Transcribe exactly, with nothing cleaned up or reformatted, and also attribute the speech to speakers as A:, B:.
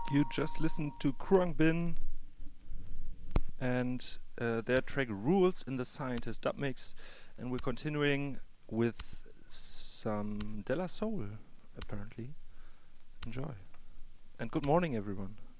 A: You just listened to Krung Bin and uh, their track Rules in the Scientist dub mix, and we're continuing with some De La Soul, apparently. Enjoy. And good morning, everyone.